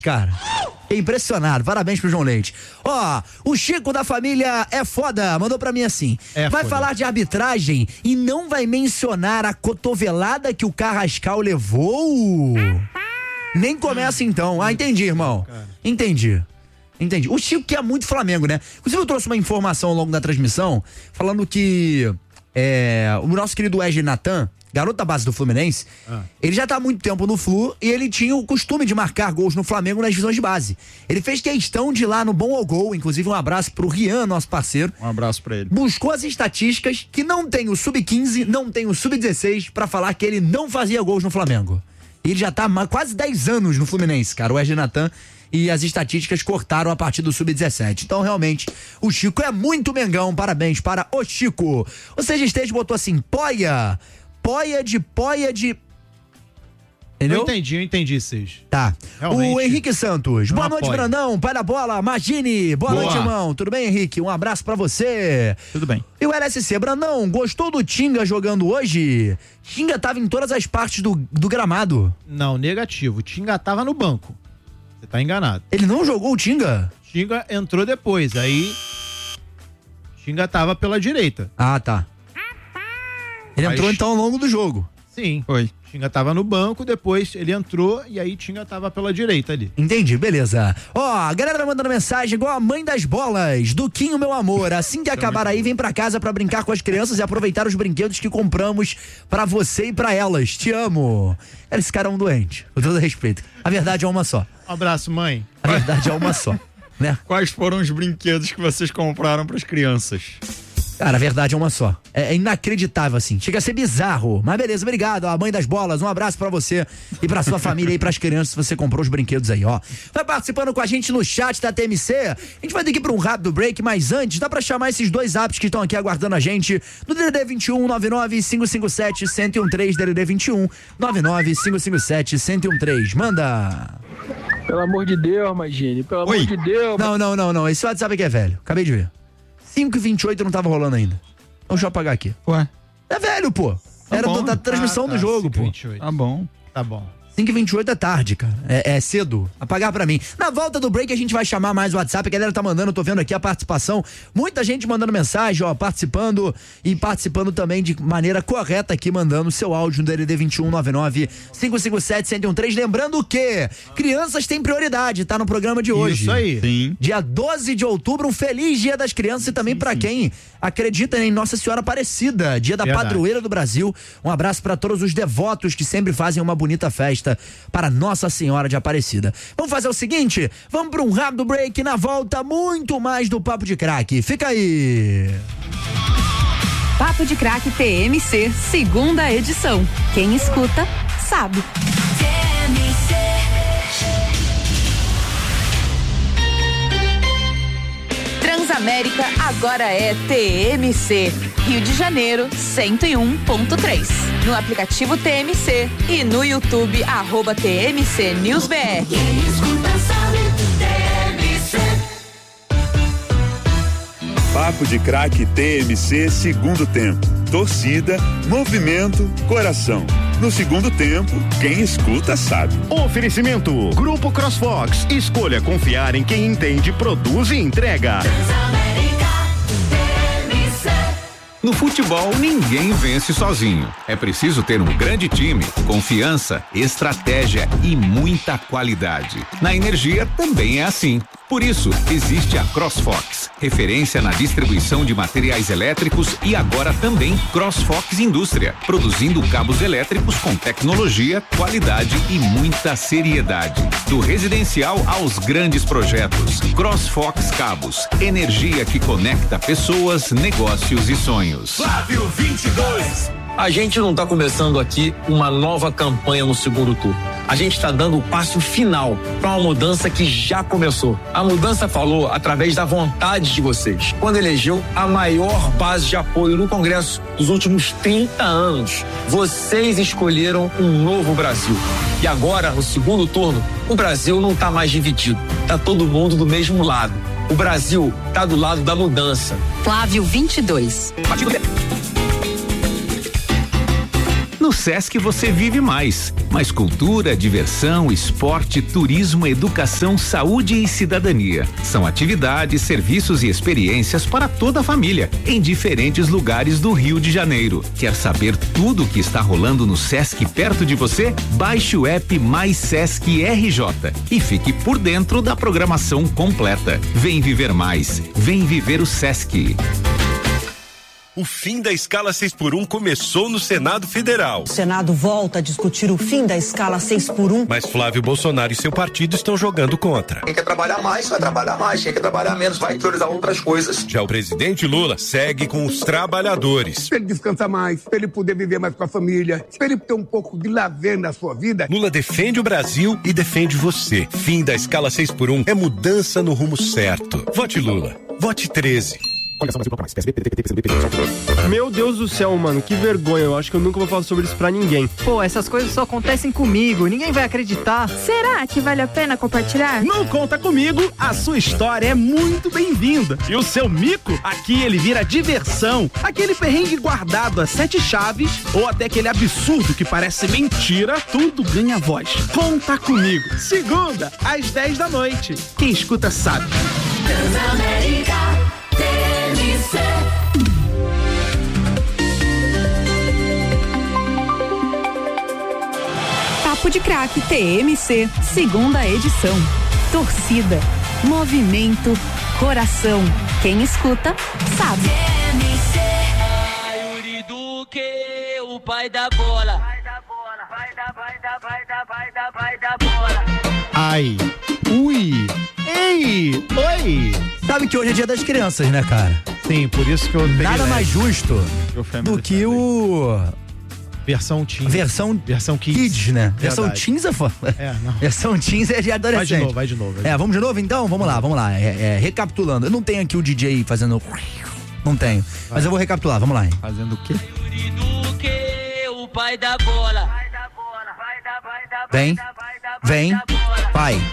cara. Impressionado, parabéns pro João Leite. Ó, o Chico da família é foda, mandou pra mim assim. Vai falar de arbitragem e não vai mencionar a cotovelada que o Carrascal levou? Nem começa então. Ah, entendi, irmão. Entendi. O Chico que é muito Flamengo, né? Inclusive eu trouxe uma informação ao longo da transmissão falando que o nosso querido Wesley Natan, garoto da base do Fluminense, ele já tá há muito tempo no Flu e ele tinha o costume de marcar gols no Flamengo nas divisões de base. Ele fez questão de ir lá no Bom ao Gol, inclusive um abraço pro Rian, nosso parceiro. Um abraço pra ele. Buscou as estatísticas que não tem o Sub-15, não tem o Sub-16 pra falar que ele não fazia gols no Flamengo. E ele já tá há quase 10 anos no Fluminense, cara, o Wesley Natan, e as estatísticas cortaram a partir do Sub-17. Então, realmente, o Chico é muito Mengão. Parabéns para o Chico. O Seja Esteja botou assim, poia de... Entendeu? Eu entendi, Seja. Tá. Realmente. O Henrique Santos. Boa noite, apoio. Brandão. Pai da bola. Magine. Boa noite, irmão. Tudo bem, Henrique? Um abraço pra você. Tudo bem. E o LSC, Brandão, gostou do Tinga jogando hoje? Tinga tava em todas as partes do gramado. Não, negativo. O Tinga tava no banco. Você tá enganado. Ele não jogou o Tinga? Tinga entrou depois, aí Tinga tava pela direita. Ah, tá. Ele entrou então ao longo do jogo. Sim. Foi. Tinga tava no banco, depois ele entrou e aí Tinga tava pela direita ali. Entendi, beleza. Ó, a galera tá mandando mensagem igual a mãe das bolas, Duquinho, meu amor. Assim que acabar aí, vem pra casa pra brincar com as crianças e aproveitar os brinquedos que compramos pra você e pra elas. Te amo. Cara, esse cara é um doente, com todo respeito. A verdade é uma só. Um abraço, mãe. A verdade é uma só, né? Quais foram os brinquedos que vocês compraram pras crianças? Cara, a verdade é uma só. É inacreditável, assim. Chega a ser bizarro. Mas beleza, obrigado. A mãe das bolas, um abraço pra você e pra sua família e pras crianças se você comprou os brinquedos aí, ó. Vai participando com a gente no chat da TMC. A gente vai ter que ir pra um rápido break, mas antes, dá pra chamar esses dois apps que estão aqui aguardando a gente no DDD 21 99557 1013, DDD 21 99557 1013. Manda! Pelo amor de Deus, Magine, pelo amor de Deus. Não. Esse WhatsApp aqui é velho. Acabei de ver. 5h28 não tava rolando ainda. Então deixa eu apagar aqui. Ué? É velho, pô. Era da transmissão do jogo, 5h28. pô. Tá bom. Tá bom. 5h28 é tarde, cara. É cedo. Apagar pra mim. Na volta do break a gente vai chamar mais o WhatsApp. A galera tá mandando, tô vendo aqui a participação. Muita gente mandando mensagem, ó, participando e participando também de maneira correta aqui, mandando seu áudio no DDD 2199-557-1013. Lembrando que crianças têm prioridade, tá no programa de hoje. Isso aí. Sim. Dia 12 de outubro, um feliz Dia das Crianças e também pra quem acredita em Nossa Senhora Aparecida, dia da padroeira do Brasil. Um abraço pra todos os devotos que sempre fazem uma bonita festa para Nossa Senhora de Aparecida. Vamos fazer o seguinte, vamos pra um rápido break, na volta muito mais do Papo de Craque. Fica aí. Papo de Craque TMC, segunda edição. Quem escuta, sabe. Transamérica agora é TMC. Rio de Janeiro, 101.3. No aplicativo TMC e no YouTube, @TMC News BR. Quem escuta sabe, TMC. Papo de Craque TMC, segundo tempo. Torcida, movimento, coração. No segundo tempo, quem escuta sabe. Oferecimento: Grupo CrossFox. Escolha confiar em quem entende, produz e entrega. No futebol, ninguém vence sozinho. É preciso ter um grande time, confiança, estratégia e muita qualidade. Na energia também é assim. Por isso, existe a CrossFox, referência na distribuição de materiais elétricos e agora também CrossFox Indústria, produzindo cabos elétricos com tecnologia, qualidade e muita seriedade. Do residencial aos grandes projetos. CrossFox Cabos, energia que conecta pessoas, negócios e sonhos. Flávio 22. A gente não está começando aqui uma nova campanha no segundo turno. A gente está dando o passo final para uma mudança que já começou. A mudança falou através da vontade de vocês, quando elegeu a maior base de apoio no Congresso dos últimos 30 anos. Vocês escolheram um novo Brasil. E agora, no segundo turno, o Brasil não está mais dividido. Está todo mundo do mesmo lado. O Brasil está do lado da mudança. Flávio 22. No No Sesc você vive mais cultura, diversão, esporte, turismo, educação, saúde e cidadania. São atividades, serviços e experiências para toda a família, em diferentes lugares do Rio de Janeiro. Quer saber tudo o que está rolando no Sesc perto de você? Baixe o app Mais Sesc RJ e fique por dentro da programação completa. Vem viver mais, vem viver o Sesc. O fim da escala 6x1 começou no Senado Federal. O Senado volta a discutir o fim da escala 6x1. Mas Flávio Bolsonaro e seu partido estão jogando contra. Quem quer trabalhar mais, vai trabalhar mais. Quem quer trabalhar menos, vai priorizar outras coisas. Já o presidente Lula segue com os trabalhadores. Pra ele descansar mais, pra ele poder viver mais com a família, pra ele ter um pouco de lazer na sua vida. Lula defende o Brasil e defende você. Fim da escala 6x1 é mudança no rumo certo. Vote Lula. Vote 13. Meu Deus do céu, mano, que vergonha. Eu acho que eu nunca vou falar sobre isso pra ninguém. Pô, essas coisas só acontecem comigo. Ninguém vai acreditar. Será que vale a pena compartilhar? Não conta comigo, a sua história é muito bem-vinda. E o seu mico, aqui ele vira diversão. Aquele perrengue guardado a 7 chaves ou até aquele absurdo que parece mentira, tudo ganha voz. Conta comigo. Segunda, às 10 da noite. Quem escuta sabe. Papo de Craque TMC, segunda edição. Torcida, movimento, coração. Quem escuta, sabe. TMC. Yuri Duque, o pai da bola. Vai da bola. Ai, ui, ei, oi. Sabe que hoje é dia das crianças, né, cara? Sim, por isso que eu peguei nada mais justo do que o... Versão Teens. Versão Kids, né? Verdade. Versão Teens é foda. Não. Versão Teens é de adolescente. Vai de novo. Vamos de novo então? Vamos lá. Recapitulando. Eu não tenho aqui o DJ fazendo... Não tenho. Mas eu vou recapitular, vamos lá. Fazendo o quê? O pai da bola. Vem, vai.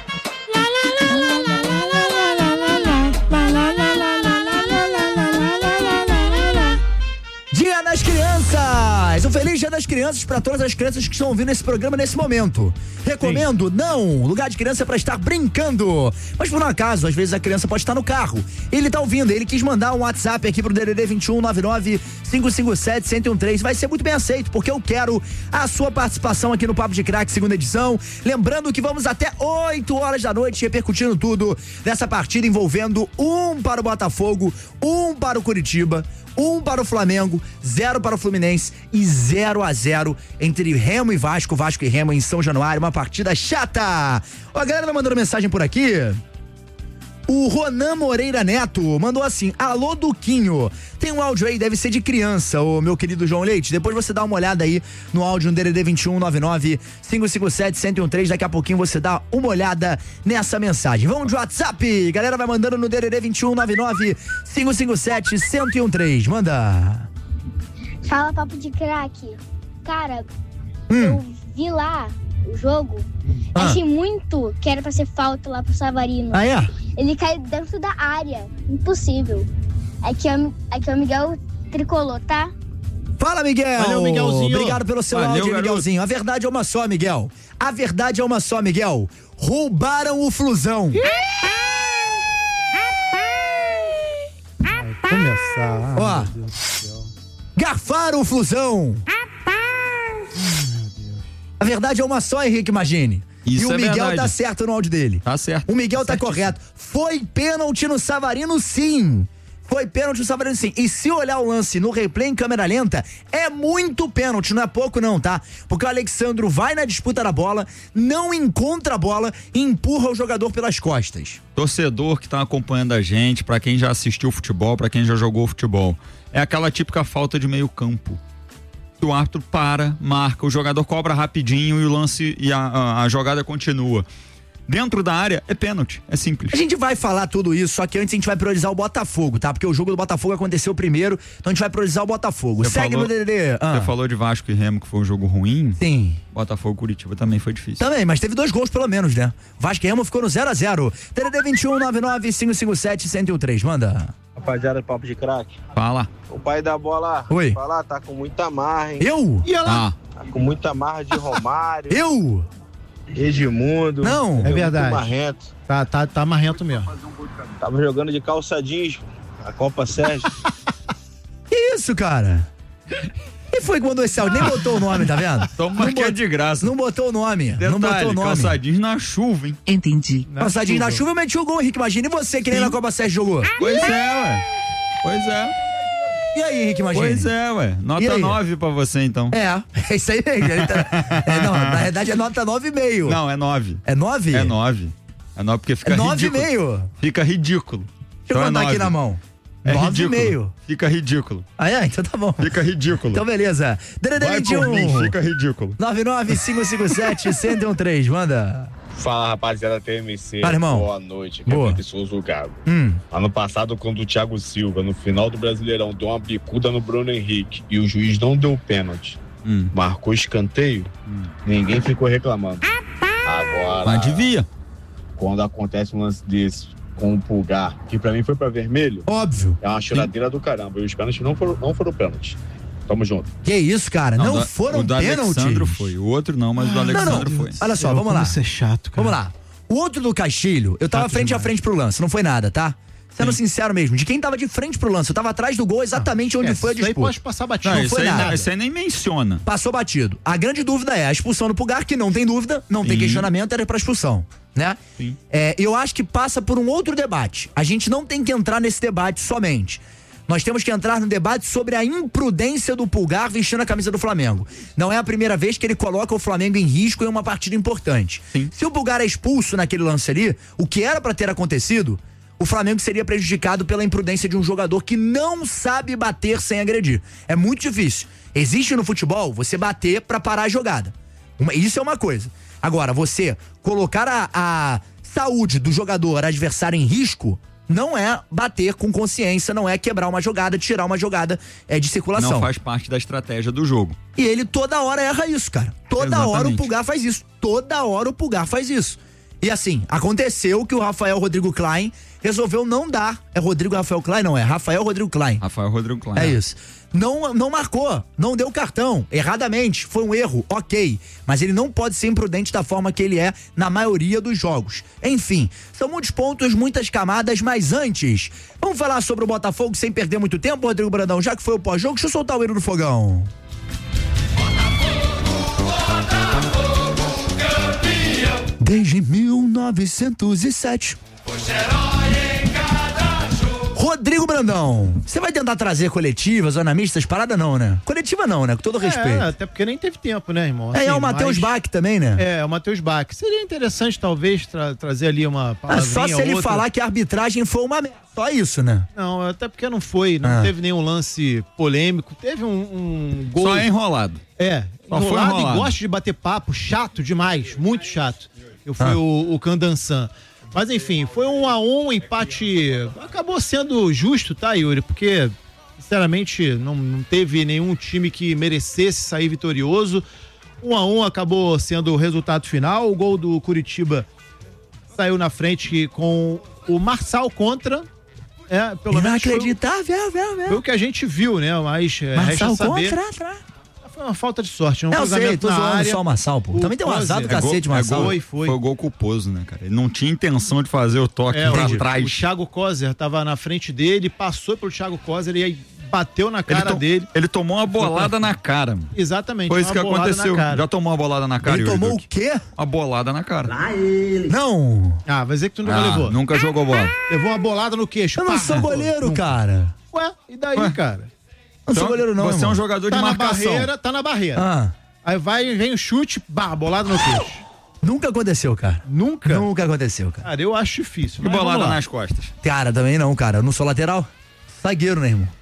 Dia das Crianças! Um feliz Dia das Crianças para todas as crianças que estão ouvindo esse programa nesse momento. Recomendo? Sim. Não! Lugar de criança é para estar brincando. Mas por um acaso, às vezes a criança pode estar no carro. Ele tá ouvindo, ele quis mandar um WhatsApp aqui pro DDD 2199-557-1013. Vai ser muito bem aceito, porque eu quero a sua participação aqui no Papo de Craque, segunda edição. Lembrando que vamos até 8 horas da noite repercutindo tudo dessa partida envolvendo 1 para o Botafogo, 1 para o Curitiba, 1 para o Flamengo, 0 para o Fluminense e 0-0 entre Remo e Vasco, Vasco e Remo em São Januário, uma partida chata. Ó, a galera tá mandando mensagem por aqui. O Ronan Moreira Neto mandou assim: alô, Duquinho, tem um áudio aí, deve ser de criança, ô meu querido João Leite. Depois você dá uma olhada aí no áudio no DDD 2199-557-1013. Daqui a pouquinho você dá uma olhada nessa mensagem. Vamos de WhatsApp, galera vai mandando no DDD 2199-557-1013. Manda. Fala, Papo de Craque. Cara, eu vi lá o jogo, achei muito que era pra ser falta lá pro Savarino. Ah, é? Ele caiu dentro da área. Impossível. Aqui é o Miguel Tricolor, tá? Fala, Miguel! Valeu, Miguelzinho. Obrigado pelo seu áudio, garoto. Miguelzinho. A verdade é uma só, Miguel. A verdade é uma só, Miguel. Roubaram o Flusão. Vai começar. Ó, garfaram o Flusão. A verdade é uma só, Henrique Magini. Isso e o Miguel verdade. tá certo no áudio dele. Tá certo. O Miguel tá correto. Foi pênalti no Savarino, sim. Foi pênalti no Savarino, sim. E se olhar o lance no replay em câmera lenta, é muito pênalti, não é pouco não, tá? Porque o Alexandro vai na disputa da bola, não encontra a bola e empurra o jogador pelas costas. Torcedor que tá acompanhando a gente, pra quem já assistiu futebol, pra quem já jogou futebol, é aquela típica falta de meio campo. O árbitro para, marca, o jogador cobra rapidinho e o lance e a jogada continua. Dentro da área é pênalti, é simples. A gente vai falar tudo isso, só que antes a gente vai priorizar o Botafogo, tá? Porque o jogo do Botafogo aconteceu primeiro, então a gente vai priorizar o Botafogo. Segue no DDD. Você falou de Vasco e Remo que foi um jogo ruim? Sim. Botafogo e Curitiba também foi difícil. Também, mas teve 2 gols pelo menos, né? Vasco e Remo ficou no 0-0. DDD 2199-557-1013, manda. Rapaziada, Papo de Craque. Fala. O pai da bola. Oi. Falar, tá com muita marra, hein? Eu? E ela? com muita marra de Romário. Eu? Edmundo. Não, é verdade. Marrento. Tá marrento mesmo. Tava jogando de calça jeans a Copa Sérgio. Que isso, cara? Quem foi que mandou esse áudio? Nem botou o nome, tá vendo? Toma que é de graça. Não botou o nome. Detalhe, não botou o nome. Calçadinhos na chuva, hein? Entendi. Calçadinhos na chuva, eu meti o gol, Henrique. Imagina você que nem na Copa Sérgio jogou. Pois é, ué. Pois é. E aí, Henrique, imagina? Pois é, ué. Nota 9 pra você, então. É isso aí mesmo. Não, na verdade é nota 9,5. Não, é 9. É 9? É 9. É 9 porque fica ridículo. 9,5? Fica ridículo. Deixa eu mandar aqui na mão. É 9,5. Fica ridículo. Então tá bom. Fica ridículo. Então beleza. Vai por mim, fica ridículo. 99557-1013, manda. Fala, rapaziada TMC. Fala, irmão. Boa noite. Aqui é Souza Gago. Ano passado, quando o Thiago Silva, no final do Brasileirão, deu uma bicuda no Bruno Henrique e o juiz não deu pênalti, marcou escanteio, ninguém ficou reclamando. Agora, mas devia. Quando acontece um lance desse com o Pulgar, que pra mim foi pra vermelho, óbvio, é uma choradeira do caramba. E os pênaltis não foram pênaltis. Tamo junto. Que isso, cara? Não foram pênaltis? O do Alexandro foi. O outro não, mas o do Alexandro foi. Olha só, vamos lá. Isso é chato, cara. Vamos lá. O outro do Castilho, eu tava frente a frente pro lance, não foi nada, tá? Sendo sincero mesmo, de quem tava de frente pro lance, eu tava atrás do gol exatamente onde foi a disputa. Isso aí pode passar batido. Não foi nada. Isso aí nem menciona. Passou batido. A grande dúvida é a expulsão do Pulgar, que não tem dúvida, não tem questionamento, era pra expulsão, né? Sim. Eu acho que passa por um outro debate. A gente não tem que entrar nesse debate somente. Nós temos que entrar no debate sobre a imprudência do Pulgar vestindo a camisa do Flamengo. Não é a primeira vez que ele coloca o Flamengo em risco em uma partida importante. Sim. Se o Pulgar é expulso naquele lance ali, o que era pra ter acontecido, o Flamengo seria prejudicado pela imprudência de um jogador que não sabe bater sem agredir. É muito difícil. Existe no futebol você bater pra parar a jogada. Isso é uma coisa. Agora, você colocar a saúde do jogador adversário em risco não é bater com consciência, não é quebrar uma jogada, tirar uma jogada de circulação. Não faz parte da estratégia do jogo. E ele toda hora erra isso, cara. Toda hora o Pulgar faz isso. Toda hora o Pulgar faz isso. E assim, aconteceu que o Rafael Rodrigo Klein resolveu não dar. É Rodrigo Rafael Klein? Não, é Rafael Rodrigo Klein. Rafael Rodrigo Klein. É isso. Não marcou, não deu cartão, erradamente, foi um erro, ok, mas ele não pode ser imprudente da forma que ele é na maioria dos jogos. Enfim, são muitos pontos, muitas camadas, mas antes, vamos falar sobre o Botafogo sem perder muito tempo, Rodrigo Brandão, já que foi o pós-jogo, deixa eu soltar o hino do fogão. Desde 1907. Rodrigo Brandão, você vai tentar trazer coletivas, zona mista, parada não, né? Coletiva não, né? Com todo respeito. Até porque nem teve tempo, né, irmão? Assim, o Matheus Bach também, né? O Matheus Bach. Seria interessante, talvez, trazer ali uma palavrinha. Só se ele falar que a arbitragem foi uma merda. Só isso, né? Não, até porque não foi, não teve nenhum lance polêmico. Teve um gol. Só é enrolado. Só foi enrolado. E gosta de bater papo, chato demais, muito chato. Eu fui o Candansan. Mas enfim, foi 1-1, empate acabou sendo justo, tá, Yuri? Porque, sinceramente, não teve nenhum time que merecesse sair vitorioso. 1-1 acabou sendo o resultado final. O gol do Curitiba saiu na frente com o Marçal contra. Pelo menos inacreditável, foi o que a gente viu, né? Mas Marçal resta saber. contra. Foi uma falta de sorte. Eu sei, tô zoando só o Marçal, pô. Também tem um azar do cacete, Marçal. Foi o gol culposo, né, cara? Ele não tinha intenção de fazer o toque pra trás. O Thiago Kozer tava na frente dele, passou pelo Thiago Kozer e aí bateu na cara dele. Ele tomou uma bolada na cara. Mano. Exatamente. Foi isso que aconteceu. Já tomou uma bolada na cara, Ele tomou o quê? Uma bolada na cara. Lá ele. Não. Vai dizer que tu nunca levou. Nunca jogou bola. Levou uma bolada no queixo. Eu não sou goleiro, cara. Ué, e daí, cara? Não sou goleiro não, Você é um jogador de marcação. Tá na barreira. Aí vem o chute, bolada no queixo. Nunca aconteceu, cara. Nunca? Nunca aconteceu, cara. Cara, eu acho difícil. E bolada nas costas? Cara, também não, cara. Eu não sou lateral. Zagueiro, né, irmão?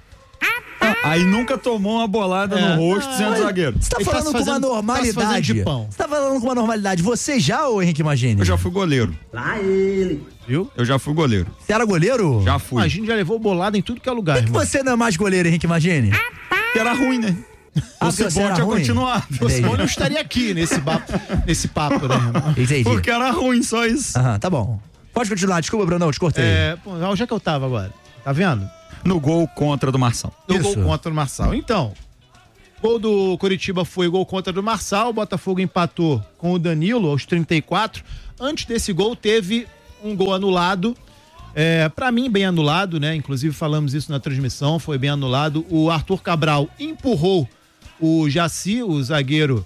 Aí nunca tomou uma bolada no rosto sendo zagueiro. Você tá falando com uma normalidade. Você tá falando com uma normalidade. Você já, ô Henrique Magini? Eu já fui goleiro. Lá ele. Viu? Eu já fui goleiro. Você era goleiro? Já fui. A gente já levou bolada em tudo que é lugar, irmão. Por que você não é mais goleiro, Henrique Magini? Que era ruim, né? O Cibone tinha continuado. O Cibone não estaria aqui nesse papo, né, irmão? Entendi. Porque era ruim, só isso. Tá bom. Pode continuar, desculpa, Brunão, te cortei. Onde é que eu tava agora? Tá vendo? No gol contra do Marçal. No gol contra do Marçal. Então, Gol do Coritiba foi gol contra do Marçal, o Botafogo empatou com o Danilo aos 34. Antes desse gol teve um gol anulado, pra mim bem anulado, né? Inclusive falamos isso na transmissão, foi bem anulado. O Arthur Cabral empurrou o Jaci, o zagueiro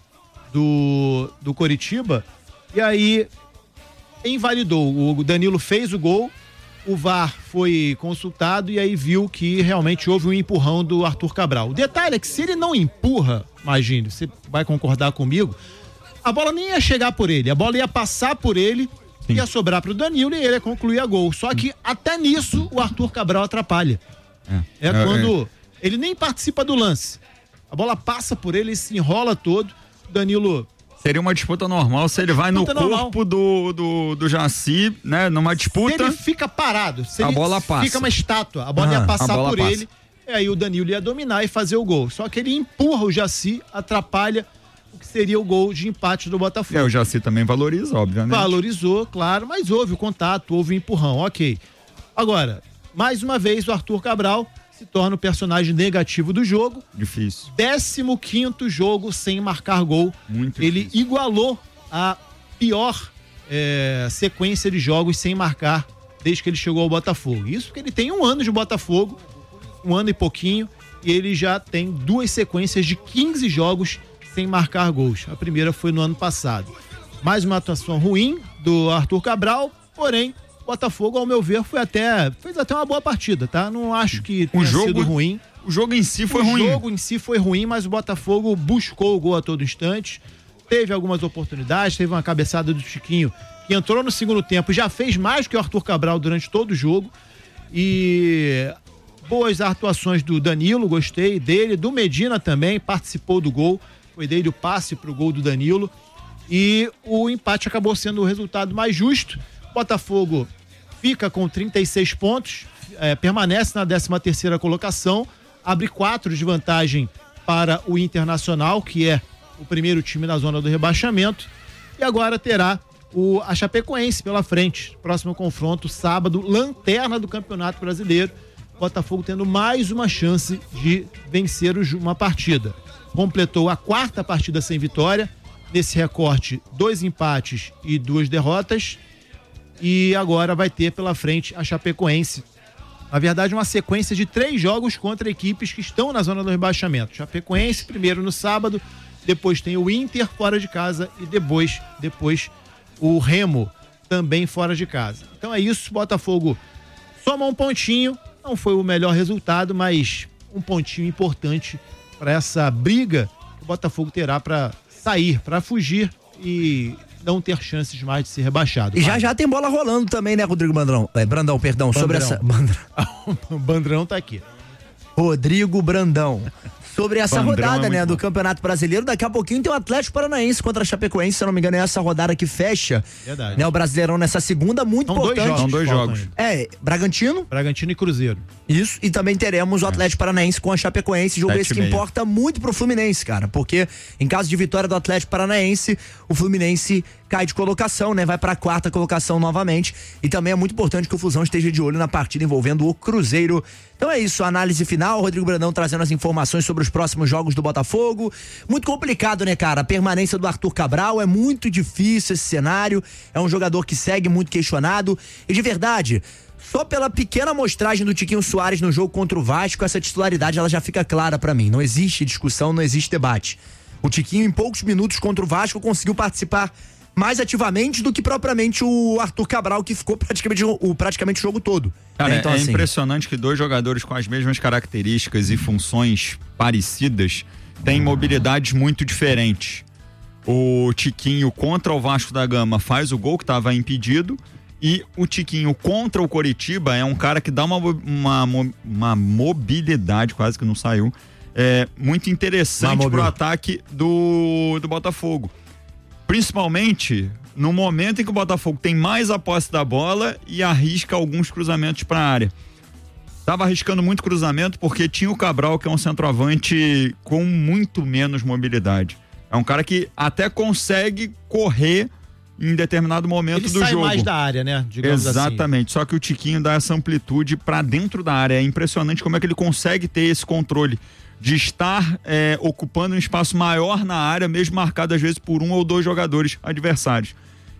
do Coritiba, e aí invalidou. O Danilo fez o gol, o VAR foi consultado e aí viu que realmente houve um empurrão do Arthur Cabral. O detalhe é que se ele não empurra, imagine, você vai concordar comigo, a bola nem ia chegar por ele, a bola ia passar por ele, ia sobrar pro Danilo e ele ia concluir a gol. Só que até nisso o Arthur Cabral atrapalha. Quando ele nem participa do lance. A bola passa por ele, se enrola todo, o Danilo... Seria uma disputa normal se ele vai no corpo do Jaci, né? Numa disputa. Se ele fica parado, se a bola passa. Fica uma estátua, a bola ia passar por ele, e aí o Danilo ia dominar e fazer o gol. Só que ele empurra o Jaci, atrapalha o que seria o gol de empate do Botafogo. O Jaci também valoriza, obviamente. Valorizou, claro, mas houve o contato, houve o empurrão, ok. Agora, mais uma vez o Arthur Cabral se torna o personagem negativo do jogo. Difícil. 15º jogo sem marcar gol. Muito Ele difícil. igualou a pior sequência de jogos sem marcar desde que ele chegou ao Botafogo. Isso porque ele tem 1 ano de Botafogo, 1 ano e pouquinho, e ele já tem 2 sequências de 15 jogos sem marcar gols. A primeira foi no ano passado. Mais uma atuação ruim do Arthur Cabral, porém Botafogo, ao meu ver, fez até uma boa partida, tá? Não acho que tenha sido ruim. O jogo em si foi ruim. O jogo em si foi ruim, mas o Botafogo buscou o gol a todo instante. Teve algumas oportunidades, teve uma cabeçada do Chiquinho, que entrou no segundo tempo e já fez mais que o Arthur Cabral durante todo o jogo. E boas atuações do Danilo, gostei dele. Do Medina também, participou do gol. Foi dele o passe pro gol do Danilo. E o empate acabou sendo o resultado mais justo. Botafogo fica com 36 pontos, permanece na 13ª colocação, abre 4 de vantagem para o Internacional, que é o primeiro time na zona do rebaixamento, e agora terá a Chapecoense pela frente. Próximo confronto, sábado, lanterna do Campeonato Brasileiro. Botafogo tendo mais uma chance de vencer uma partida. Completou a 4ª partida sem vitória, nesse recorte 2 empates e 2 derrotas. E agora vai ter pela frente a Chapecoense. Na verdade, uma sequência de 3 jogos contra equipes que estão na zona do rebaixamento. Chapecoense, primeiro no sábado, depois tem o Inter fora de casa e depois o Remo também fora de casa. Então é isso, Botafogo soma um pontinho, não foi o melhor resultado, mas um pontinho importante para essa briga que o Botafogo terá para sair, para fugir e não ter chances mais de ser rebaixado. E já tem bola rolando também, né, Rodrigo Brandão? Brandão, perdão, sobre essa... O Bandrão tá aqui. Rodrigo Brandão. Sobre essa rodada, né, do Campeonato Brasileiro. Daqui a pouquinho tem o Atlético Paranaense contra a Chapecoense, se eu não me engano, é essa rodada que fecha. Verdade. Né, o Brasileirão nessa segunda, muito importante. São dois jogos. Bragantino e Cruzeiro. Isso, e também teremos o Atlético Paranaense com a Chapecoense, jogo esse que importa muito pro Fluminense, cara, porque em caso de vitória do Atlético Paranaense, o Fluminense cai de colocação, né, vai pra 4ª colocação novamente, e também é muito importante que o Flusão esteja de olho na partida envolvendo o Cruzeiro. Então é isso, a análise final, Rodrigo Brandão trazendo as informações sobre os próximos jogos do Botafogo. Muito complicado, né, cara? A permanência do Arthur Cabral, é muito difícil esse cenário, é um jogador que segue muito questionado, e de verdade, só pela pequena amostragem do Tiquinho Soares no jogo contra o Vasco, essa titularidade ela já fica clara pra mim, não existe discussão, não existe debate. O Tiquinho em poucos minutos contra o Vasco conseguiu participar mais ativamente do que propriamente o Arthur Cabral, que ficou praticamente o jogo todo. Cara, então, assim, impressionante que 2 jogadores com as mesmas características e funções parecidas têm mobilidades muito diferentes. O Tiquinho contra o Vasco da Gama faz o gol que estava impedido, e o Tiquinho contra o Coritiba é um cara que dá uma mobilidade, quase que não saiu, muito interessante pro ataque do Botafogo. Principalmente no momento em que o Botafogo tem mais a posse da bola e arrisca alguns cruzamentos para a área. Tava arriscando muito cruzamento porque tinha o Cabral, que é um centroavante com muito menos mobilidade. É um cara que até consegue correr em determinado momento do jogo. Ele sai mais da área, né? Digamos Exatamente. assim. Só que o Tiquinho dá essa amplitude para dentro da área. É impressionante como é que ele consegue ter esse controle de estar ocupando um espaço maior na área, mesmo marcado às vezes por 1 ou 2 jogadores adversários.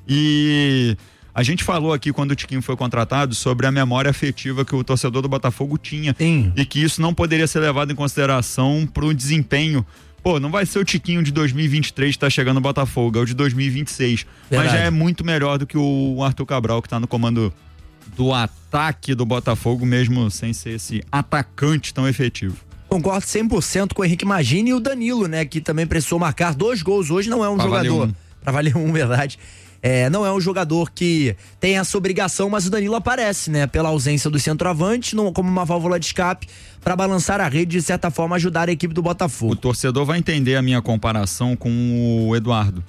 E a gente falou aqui, quando o Tiquinho foi contratado, sobre a memória afetiva que o torcedor do Botafogo tinha. Sim. E que isso não poderia ser levado em consideração para o desempenho. Pô, não vai ser o Tiquinho de 2023 que tá chegando no Botafogo, é o de 2026. Verdade. Mas já é muito melhor do que o Arthur Cabral, que tá no comando do ataque do Botafogo, mesmo sem ser esse atacante tão efetivo. Concordo 100% com o Henrique Magini e o Danilo, né, que também precisou marcar 2 gols hoje, não é um jogador. Pra valer um, verdade. Não é um jogador que tem essa obrigação, mas o Danilo aparece, né, pela ausência do centroavante, como uma válvula de escape para balançar a rede, de certa forma ajudar a equipe do Botafogo. O torcedor vai entender a minha comparação com o Eduardo.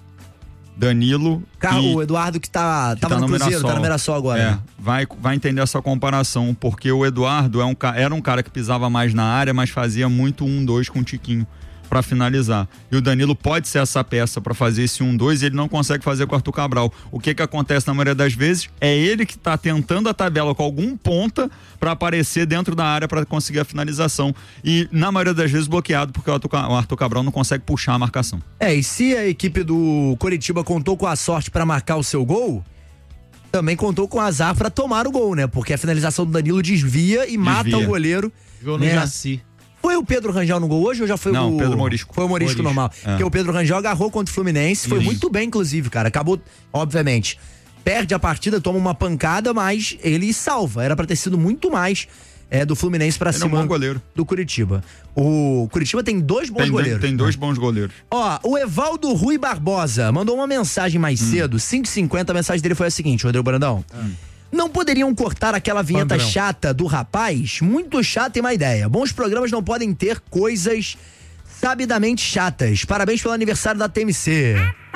Danilo. O Eduardo que tava no Cruzeiro, tá no Mirassol agora. Né? Vai entender essa comparação, porque o Eduardo era um cara que pisava mais na área, mas fazia muito 1-2 com o Tiquinho para finalizar. E o Danilo pode ser essa peça para fazer esse 1-2 e ele não consegue fazer com o Arthur Cabral. O que acontece na maioria das vezes é ele que tá tentando a tabela com algum ponta para aparecer dentro da área para conseguir a finalização. E na maioria das vezes bloqueado, porque o Arthur Cabral não consegue puxar a marcação. E se a equipe do Coritiba contou com a sorte para marcar o seu gol, também contou com azar para tomar o gol, né? Porque a finalização do Danilo desvia e mata o goleiro. Gol no Jaci. Foi o Pedro Rangel no gol hoje ou já foi o Pedro Morisco? Foi o Morisco normal. Porque o Pedro Rangel agarrou contra o Fluminense, foi muito bem, inclusive, cara. Acabou, obviamente, perde a partida, toma uma pancada, mas ele salva. Era pra ter sido muito mais do Fluminense pra cima do Curitiba. O Curitiba tem 2 bons goleiros. Tem 2 bons goleiros. Ó, o Evaldo Rui Barbosa mandou uma mensagem mais cedo, 5h50, a mensagem dele foi a seguinte, Rodrigo Brandão. Não poderiam cortar aquela vinheta chata do rapaz? Muito chata e má ideia. Bons programas não podem ter coisas sabidamente chatas. Parabéns pelo aniversário da TMC.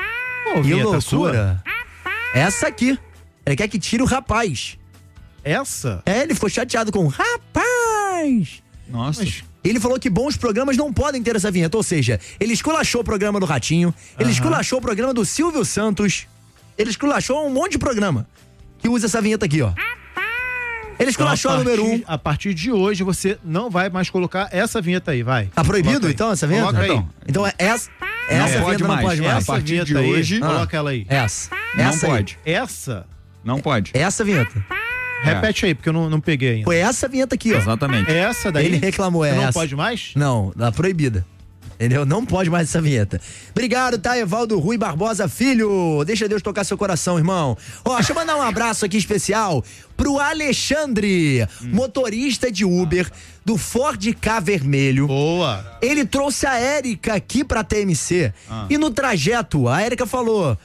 Que loucura. Sua? Essa aqui. Ele quer que tire o rapaz. Essa? Ele ficou chateado com o rapaz. Nossa. Ele falou que bons programas não podem ter essa vinheta. Ou seja, ele esculachou o programa do Ratinho, ele esculachou o programa do Silvio Santos, ele esculachou um monte de programa que usa essa vinheta aqui, ó. Ele esculachou a número 1. A partir de hoje você não vai mais colocar essa vinheta aí, vai. Tá proibido então essa vinheta? Coloca aí. Então essa vinheta não pode mais. A partir de hoje, coloca ela aí. Essa. Não pode. Essa? Não pode. Essa vinheta. Repete aí, porque eu não peguei ainda. Foi essa vinheta aqui, ó. Exatamente. Essa daí? Ele reclamou essa. Não pode mais? Não, tá proibida. Entendeu? Não pode mais essa vinheta. Obrigado, tá, Evaldo Rui Barbosa, filho. Deixa Deus tocar seu coração, irmão. Ó, deixa eu mandar um abraço aqui especial pro Alexandre, motorista de Uber do Ford K vermelho. Boa. Ele trouxe a Érica aqui pra TMC e no trajeto a Érica falou...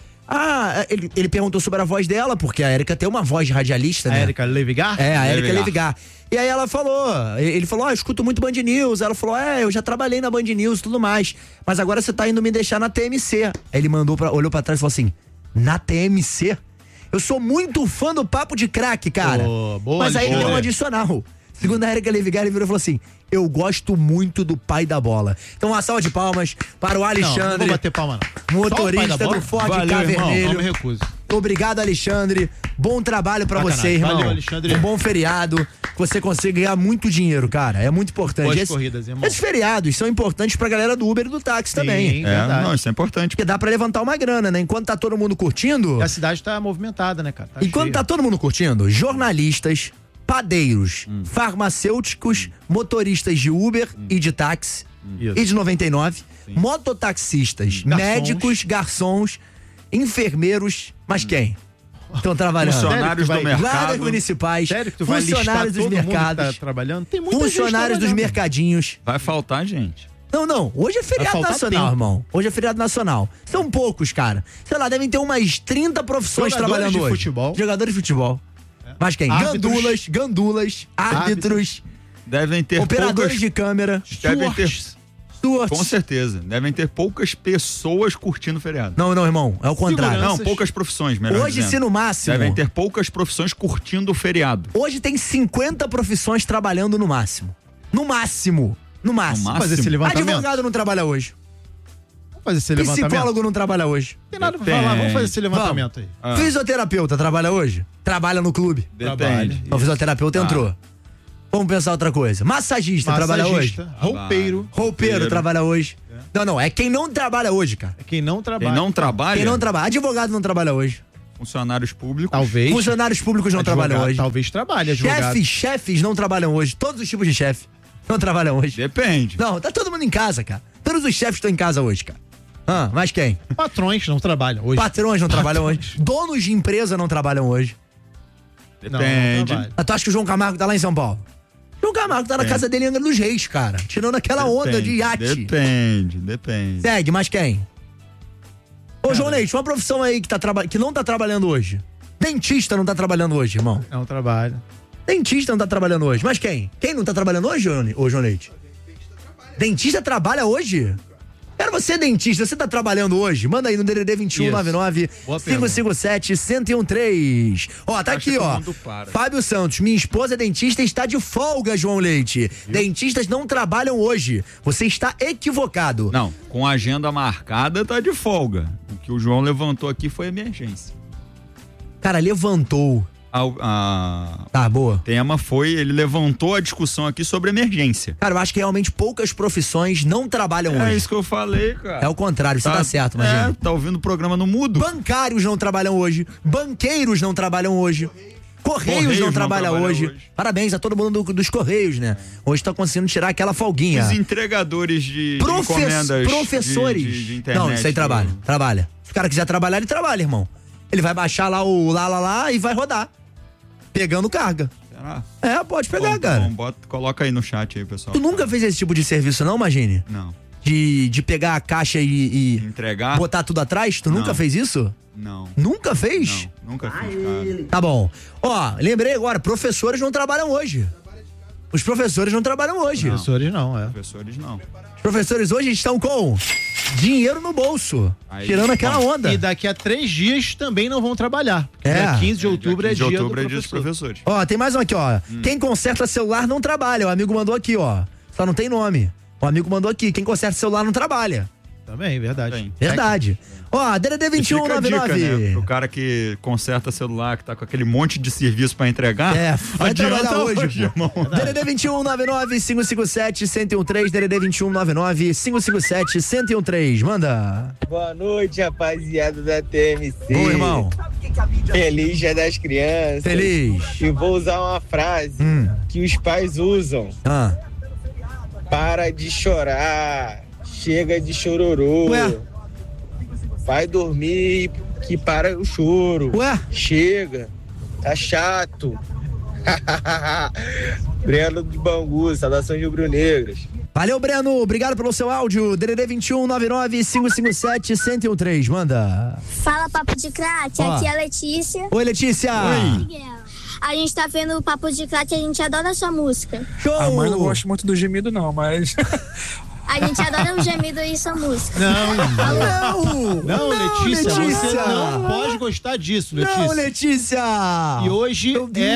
ele perguntou sobre a voz dela, porque a Érica tem uma voz de radialista, né? A Érica Levigar? A Érica Levigar. E aí ela falou, ele falou, eu escuto muito Band News. Ela falou, eu já trabalhei na Band News e tudo mais, mas agora você tá indo me deixar na TMC. Aí ele olhou pra trás e falou assim, na TMC? Eu sou muito fã do Papo de Craque, cara. Boa, mas aí ele deu um adicional. Segundo a Érica Levigar, ele virou e falou assim, eu gosto muito do pai da bola. Então uma salva de palmas para o Alexandre. Não vou bater palma não. Motorista do Ford K vermelho. Não me recuso. Obrigado, Alexandre. Bom trabalho pra você, irmão. Valeu, Alexandre. Um bom feriado. Que você consiga ganhar muito dinheiro, cara. É muito importante. Boas corridas, irmão. Esses feriados são importantes pra galera do Uber e do táxi também. Não, isso é importante. Porque dá pra levantar uma grana, né? Enquanto tá todo mundo curtindo... E a cidade tá movimentada, né, cara? Tá enquanto cheia. tá todo mundo curtindo, jornalistas, padeiros, farmacêuticos, motoristas de Uber e de táxi, e de 99, mototaxistas, médicos, garçons, enfermeiros, mas quem? Estão trabalhando. Funcionários do mercado. Guardas municipais, funcionários dos mercados, tá trabalhando? Tem muita funcionários dos mercadinhos. Vai faltar gente. Não, hoje é feriado nacional, irmão. Hoje é feriado nacional. São poucos, cara. Sei lá, devem ter umas 30 profissões trabalhando hoje. Futebol. Jogadores de futebol. Mas quem? Gandulas, árbitros. Devem ter operadores de câmera. Devem ter. Com certeza. Devem ter poucas pessoas curtindo o feriado. Não, irmão. É o contrário. Não, poucas profissões, melhor hoje, dizendo. se no máximo... Devem ter poucas profissões curtindo o feriado. Hoje tem 50 profissões trabalhando no máximo. No máximo. Vamos fazer esse levantamento. Advogado não trabalha hoje. Vamos fazer esse levantamento. Psicólogo não trabalha hoje. Tem nada pra falar. Vamos fazer esse levantamento aí. Fisioterapeuta trabalha hoje? Trabalha no clube? Depende. O fisioterapeuta entrou. Vamos pensar outra coisa. Massagista trabalha hoje? Roupeiro trabalha hoje. Não, é quem não trabalha hoje, cara. É quem não trabalha. Quem não trabalha. Advogado não trabalha hoje. Funcionários públicos. Talvez. Funcionários públicos não trabalham hoje. Talvez trabalhe, advogado. Chefes não trabalham hoje. Todos os tipos de chefe não trabalham hoje. Depende. Não, tá todo mundo em casa, cara. Todos os chefes estão em casa hoje, cara. Mas quem? Patrões não trabalham hoje. Patrões não trabalham hoje. Donos de empresa não trabalham hoje. Depende. Não, tu acha que o João Camargo tá lá em São Paulo? João Camargo tá na casa dele em Angra dos Reis, cara. Tirando aquela onda de iate. Depende. Segue, mas quem? Ô, João Leite, uma profissão aí que não tá trabalhando hoje. Dentista não tá trabalhando hoje, irmão. Não trabalha. Dentista não tá trabalhando hoje. Mas quem? Quem não tá trabalhando hoje, ô João Leite? Dentista trabalha hoje? Quero você, dentista, você tá trabalhando hoje? Manda aí no DDD 2199 557 1013. Ó, tá aqui, ó. Fábio Santos, minha esposa dentista está de folga, João Leite. Dentistas não trabalham hoje. Você está equivocado. Não, com a agenda marcada tá de folga. O que o João levantou aqui foi emergência. Cara, levantou. Tá, boa. O tema foi, ele levantou a discussão aqui sobre emergência. Cara, eu acho que realmente poucas profissões não trabalham hoje. É isso que eu falei, cara. É o contrário, você tá certo, imagina. Tá ouvindo o programa no mudo. Bancários não trabalham hoje. Banqueiros não trabalham hoje. Correios não trabalham hoje. Parabéns a todo mundo dos Correios, né? Hoje tá conseguindo tirar aquela folguinha. Os entregadores de encomendas. Professores. De internet. Não, isso aí trabalha. Se o cara quiser trabalhar, ele trabalha, irmão. Ele vai baixar lá o lá e vai rodar. Pegando carga. Será? Pode pegar, cara. Coloca aí no chat aí, pessoal. Tu nunca fez esse tipo de serviço, não, Magine? Não. De pegar a caixa e entregar? Botar tudo atrás? Tu nunca fez isso? Não. Nunca fez? Não, nunca fiz, cara. Tá bom. Ó, lembrei agora, professores não trabalham hoje. Os professores não trabalham hoje. Professores não. Os professores hoje estão com dinheiro no bolso, tirando aquela onda. E daqui a 3 dias também não vão trabalhar. Dia 15 de outubro é dia dos professores. Ó, tem mais um aqui, ó. Quem conserta celular não trabalha. O amigo mandou aqui, ó. Só não tem nome. O amigo mandou aqui. Quem conserta celular não trabalha. Também, verdade. Verdade. Ó, DDD 2199. Né? O cara que conserta celular, que tá com aquele monte de serviço pra entregar. Vai trabalhar hoje, irmão. DDD 2199 557 1013. DDD 2199 557 1013. Manda. Boa noite, rapaziada da TMC. Oi, irmão. Feliz Dia das Crianças. Feliz. E vou usar uma frase que os pais usam. Para de chorar. Chega de chororô. Vai dormir que para o choro. Chega. Tá chato. Breno de Bangu, saudações rubro-negras. Valeu, Breno. Obrigado pelo seu áudio. DDD 2199 557 1013. Manda. Fala, Papo de Craque. Aqui é a Letícia. Oi, Letícia. Oi. A gente tá vendo o Papo de Craque e a gente adora a sua música. Show. A mãe não gosta muito do gemido, não, mas... A gente adora o gemido e sua música. Não, Letícia, você não pode gostar disso, Letícia. Não, Letícia. E hoje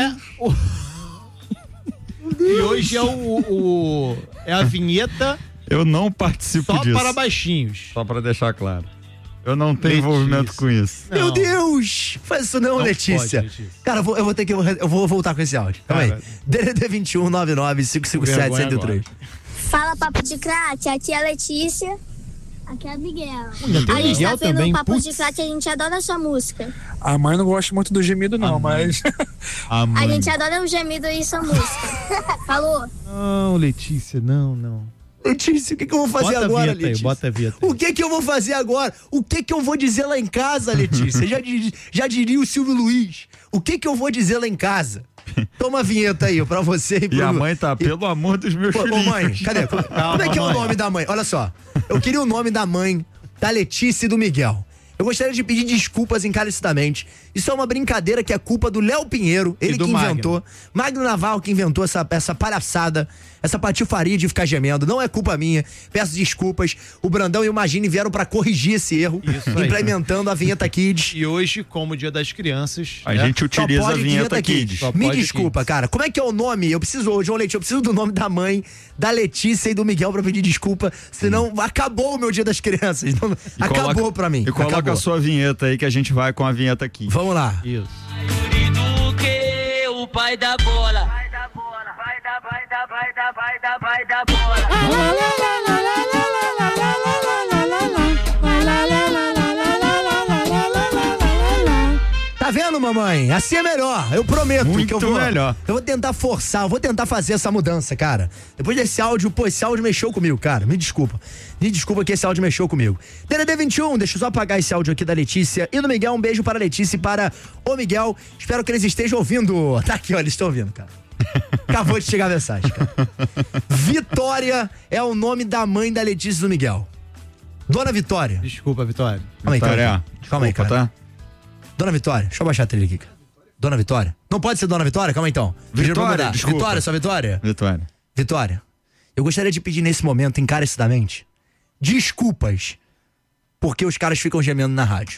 é a vinheta. Eu não participo disso. Só para baixinhos. Só para deixar claro. Eu não tenho envolvimento com isso. Meu Deus! Faz isso não, Letícia. Pode, Letícia. Cara, eu vou voltar com esse áudio. Calma aí. DDD 2199 557 1013. Fala, Papo de Craque, aqui é a Letícia. Aqui é a Miguel. A gente tá vendo o Papo de Craque e a gente adora a sua música. A mãe não gosta muito do gemido, não, mas... A gente adora o gemido e sua música. Falou? Não, Letícia, não. Letícia, o que eu vou fazer agora, Letícia? Bota a vinheta. O que eu vou fazer agora? O que eu vou dizer lá em casa, Letícia? já diria o Silvio Luiz. O que eu vou dizer lá em casa? Toma a vinheta aí, pra você e pro... E a mãe tá, pelo amor dos meus filhos. Ô, mãe, cadê? Como é que é o nome da mãe? Olha só, eu queria o nome da mãe da Letícia e do Miguel. Eu gostaria de pedir desculpas encarecidamente. Isso é uma brincadeira que é culpa do Léo Pinheiro, ele que inventou. Magno Navarro que inventou essa palhaçada, essa patifaria de ficar gemendo. Não é culpa minha. Peço desculpas. O Brandão e o Magine vieram pra corrigir esse erro, implementando a Vinheta Kids. E hoje, como Dia das Crianças, a gente utiliza a Vinheta Kids. Me desculpa, cara. Como é que é o nome? João Leite, eu preciso do nome da mãe, da Letícia e do Miguel pra pedir desculpa. Senão acabou o meu Dia das Crianças. Acabou pra mim. E coloca a sua vinheta aí que a gente vai com a vinheta aqui. Vamos lá. Isso. O pai da bola. dar bola. Tá vendo, mamãe? Assim é melhor. Eu prometo muito que eu vou. Melhor. Eu vou tentar forçar, eu vou tentar fazer essa mudança, cara. Depois desse áudio, esse áudio mexeu comigo, cara. Me desculpa. Me desculpa que esse áudio mexeu comigo. DDD 21, deixa eu só apagar esse áudio aqui da Letícia e do Miguel. Um beijo para a Letícia e para o Miguel. Espero que eles estejam ouvindo. Tá aqui, ó, eles estão ouvindo, cara. Acabou de chegar a mensagem, cara. Vitória é o nome da mãe da Letícia e do Miguel. Dona Vitória. Desculpa, Vitória. Calma aí, cara. Calma aí, cara. Tá? Dona Vitória, deixa eu baixar a trilha aqui, cara. Dona Vitória. Não pode ser Dona Vitória? Calma aí, então. Vitória, desculpa. Vitória, só Vitória? Vitória. Vitória, eu gostaria de pedir nesse momento, encarecidamente, desculpas, porque os caras ficam gemendo na rádio.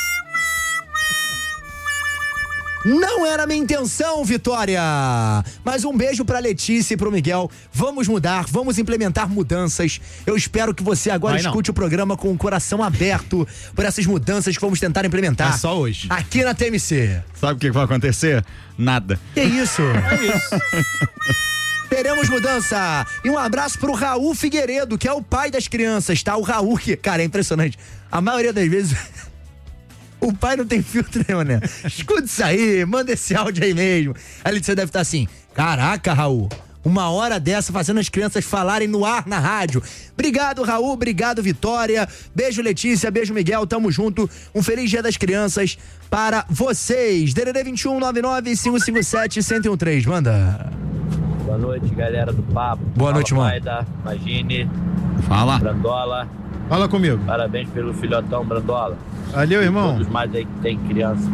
Não era minha intenção, Vitória! Mas um beijo pra Letícia e pro Miguel. Vamos mudar, vamos implementar mudanças. Eu espero que você agora escute o programa com o coração aberto por essas mudanças que vamos tentar implementar. É só hoje. Aqui na TMC. Sabe o que vai acontecer? Nada. Que isso? É isso. Teremos mudança. E um abraço pro Raul Figueiredo, que é o pai das crianças, tá? O Raul, que, cara, é impressionante. A maioria das vezes... O pai não tem filtro nenhum, né? Escuta isso aí, manda esse áudio aí mesmo. Aí você deve estar assim, caraca, Raul, uma hora dessa fazendo as crianças falarem no ar na rádio. Obrigado, Raul, obrigado, Vitória. Beijo, Letícia, beijo, Miguel, tamo junto. Um feliz Dia das Crianças para vocês. DDD 21 99 557 1013, manda. Boa noite, galera do Papo. Boa noite, mano. Imagine. Fala. Brandola. Fala comigo. Parabéns pelo filhotão, Brandola. Valeu, irmão. Todos mais aí que tem criança.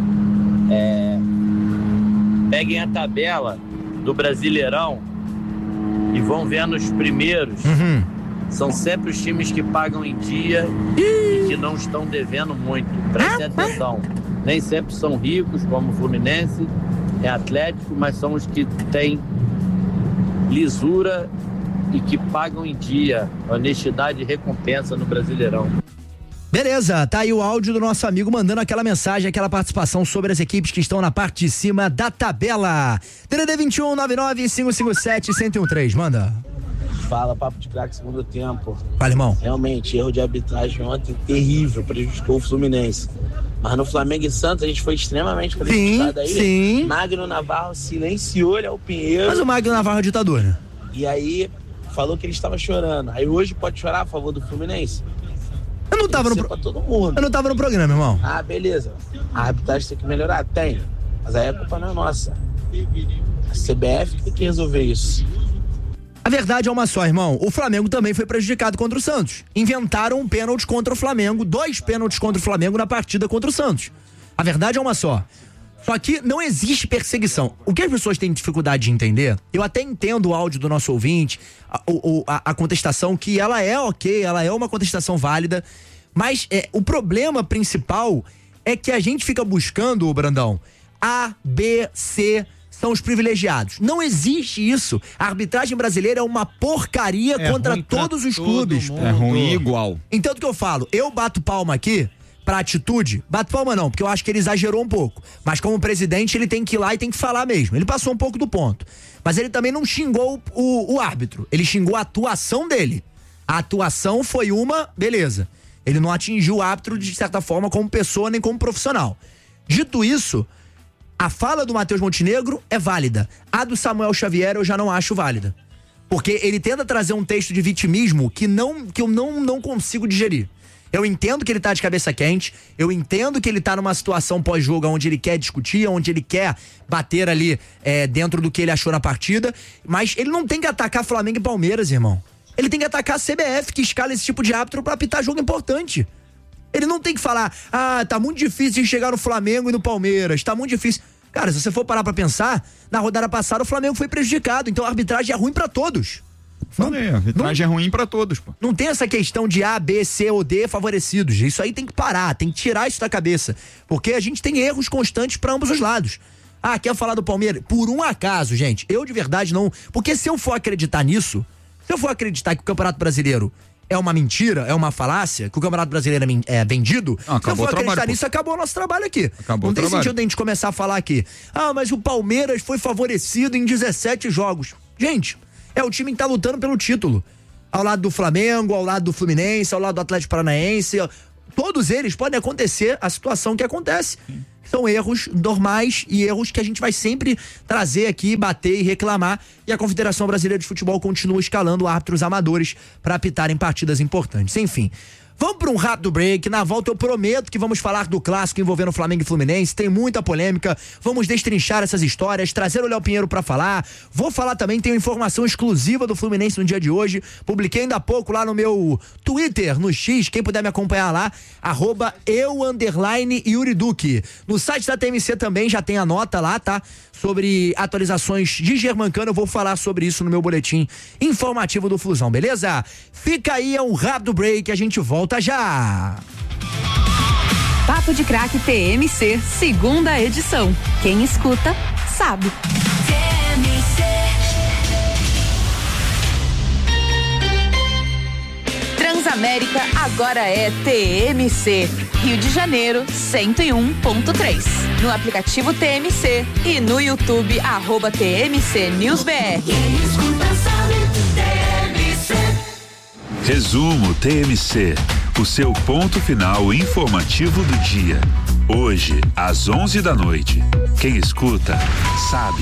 Peguem a tabela do Brasileirão e vão vendo os primeiros. São sempre os times que pagam em dia e que não estão devendo muito. Prestem atenção. Nem sempre são ricos, como o Fluminense, é Atlético, mas são os que têm lisura e que pagam em dia. Honestidade e recompensa no Brasileirão. Beleza, tá aí o áudio do nosso amigo mandando aquela mensagem, aquela participação sobre as equipes que estão na parte de cima da tabela. DDD 21 99 557 1013, manda. Fala, Papo de Craque, segundo tempo. Fala, irmão. Realmente, erro de arbitragem ontem terrível, prejudicou o Fluminense. Mas no Flamengo e Santos a gente foi extremamente prejudicado aí. Sim. Magno Navarro silenciou ele ao Pinheiro. Mas o Magno Navarro é ditador, né? E aí falou que ele estava chorando. Aí hoje pode chorar a favor do Fluminense? Eu não tava no programa, irmão. Ah, beleza. A arbitragem tem que melhorar? Tem. Mas aí a culpa não é nossa. A CBF que tem que resolver isso. A verdade é uma só, irmão. O Flamengo também foi prejudicado contra o Santos. Inventaram um pênalti contra o Flamengo, 2 pênaltis contra o Flamengo na partida contra o Santos. A verdade é uma só. Só que não existe perseguição. O que as pessoas têm dificuldade de entender, eu até entendo o áudio do nosso ouvinte, a contestação, que ela é ok, ela é uma contestação válida, mas o problema principal é que a gente fica buscando, Brandão, A, B, C, são os privilegiados. Não existe isso. A arbitragem brasileira é uma porcaria contra todos os clubes. É ruim igual. Então, do que eu falo, eu bato palma aqui pra atitude, bato palma não, porque eu acho que ele exagerou um pouco, mas como presidente ele tem que ir lá e tem que falar mesmo, ele passou um pouco do ponto, mas ele também não xingou o árbitro, ele xingou a atuação dele. A atuação foi uma, beleza, ele não atingiu o árbitro de certa forma como pessoa nem como profissional. Dito isso, a fala do Matheus Montenegro é válida, a do Samuel Xavier eu já não acho válida, porque ele tenta trazer um texto de vitimismo que eu não consigo digerir. Eu entendo que ele tá de cabeça quente, eu entendo que ele tá numa situação pós-jogo onde ele quer discutir, onde ele quer bater ali dentro do que ele achou na partida, mas ele não tem que atacar Flamengo e Palmeiras, irmão. Ele tem que atacar a CBF, que escala esse tipo de árbitro pra apitar jogo importante. Ele não tem que falar, tá muito difícil de chegar no Flamengo e no Palmeiras, tá muito difícil. Cara, se você for parar pra pensar, na rodada passada o Flamengo foi prejudicado, então a arbitragem é ruim pra todos. A arbitragem é ruim pra todos, pô. Não tem essa questão de A, B, C ou D favorecidos. Isso aí tem que parar, tem que tirar isso da cabeça. Porque a gente tem erros constantes pra ambos os lados. Quer falar do Palmeiras? Por um acaso, gente, eu de verdade não... Porque se eu for acreditar nisso, se eu for acreditar que o Campeonato Brasileiro é uma mentira, é uma falácia, que o Campeonato Brasileiro é vendido, se eu for acreditar nisso, acabou o nosso trabalho aqui. Não tem sentido a gente começar a falar aqui. Mas o Palmeiras foi favorecido em 17 jogos. Gente, é o time que tá lutando pelo título. Ao lado do Flamengo, ao lado do Fluminense, ao lado do Atlético Paranaense. Todos eles podem acontecer a situação que acontece. São erros normais e erros que a gente vai sempre trazer aqui, bater e reclamar. E a Confederação Brasileira de Futebol continua escalando árbitros amadores para apitarem partidas importantes. Enfim, vamos para um rápido break. Na volta eu prometo que vamos falar do clássico envolvendo Flamengo e Fluminense. Tem muita polêmica. Vamos destrinchar essas histórias, trazer o Léo Pinheiro para falar. Vou falar também, tenho informação exclusiva do Fluminense no dia de hoje. Publiquei ainda há pouco lá no meu Twitter, no X. Quem puder me acompanhar lá, @eu_Yuriduque. No site da TMC também já tem a nota lá, tá? Sobre atualizações de Germancano. Eu vou falar sobre isso no meu boletim informativo do Flusão, beleza? Fica aí, é um rápido break, a gente volta já. Papo de Craque TMC, segunda edição. Quem escuta, sabe. Transamérica agora é TMC. Rio de Janeiro, 101.3. No aplicativo TMC e no YouTube, @TMC News BR. Resumo TMC, o seu ponto final informativo do dia. Hoje, às 11 da noite. Quem escuta, sabe.